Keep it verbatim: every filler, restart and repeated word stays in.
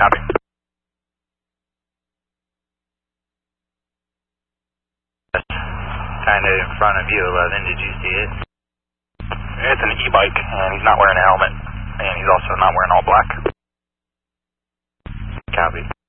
Copy. Kind of in front of you, eleven. Did you see it? It's an e-bike, and he's not wearing a helmet, and he's also not wearing all black. Copy.